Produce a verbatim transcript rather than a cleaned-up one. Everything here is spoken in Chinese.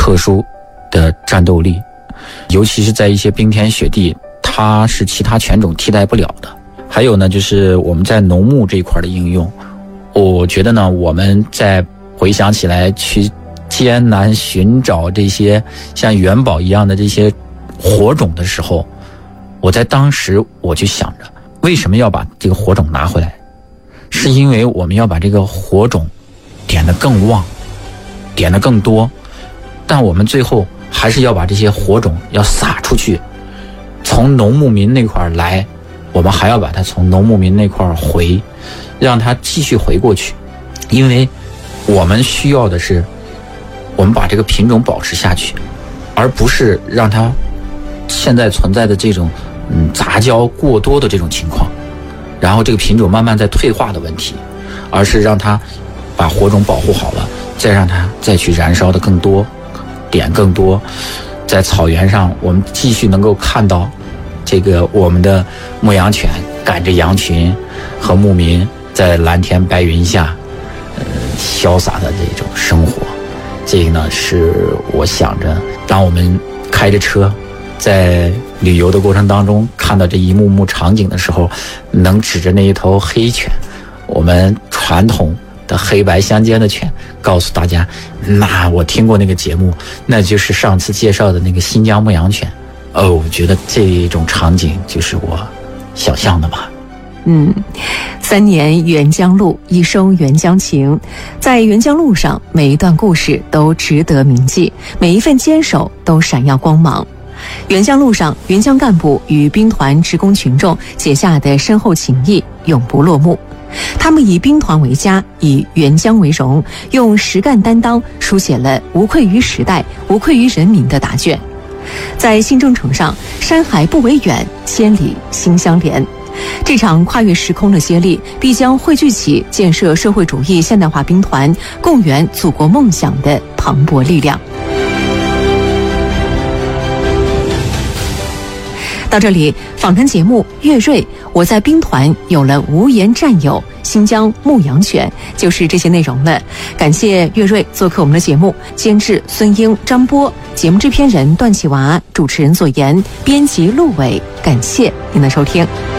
特殊的战斗力，尤其是在一些冰天雪地，它是其他犬种替代不了的。还有呢，就是我们在农牧这一块的应用，我觉得呢，我们在回想起来去艰难寻找这些像元宝一样的这些火种的时候，我在当时我就想着，为什么要把这个火种拿回来？是因为我们要把这个火种点得更旺，点得更多，但我们最后还是要把这些火种要撒出去，从农牧民那块来，我们还要把它从农牧民那块回，让它继续回过去。因为我们需要的是我们把这个品种保持下去，而不是让它现在存在的这种嗯杂交过多的这种情况，然后这个品种慢慢在退化的问题，而是让它把火种保护好了，再让它再去燃烧的更多，点更多。在草原上我们继续能够看到这个我们的牧羊犬赶着羊群和牧民在蓝天白云下呃潇洒的这种生活。这个呢是我想着当我们开着车在旅游的过程当中看到这一幕幕场景的时候，能指着那一头黑犬，我们传统的黑白相间的犬，告诉大家，那我听过那个节目，那就是上次介绍的那个新疆牧羊犬。哦，我觉得这种场景就是我想象的吧。 嗯，三年沅江路，一生沅江情。在沅江路上，每一段故事都值得铭记，每一份坚守都闪耀光芒。沅江路上，沅江干部与兵团职工群众结下的深厚情谊永不落幕。他们以兵团为家，以沅江为荣，用实干担当书写了无愧于时代、无愧于人民的答卷。在新征程上，山海不为远，千里心相连。这场跨越时空的接力，必将汇聚起建设社会主义现代化兵团、共圆祖国梦想的磅礴力量。到这里，访谈节目《岳瑞，我在兵团有了无言战友》新疆牧羊犬，就是这些内容了。感谢岳瑞做客我们的节目，监制孙英、张波，节目制片人段启娃，主持人左岩，编辑陆伟。感谢您的收听。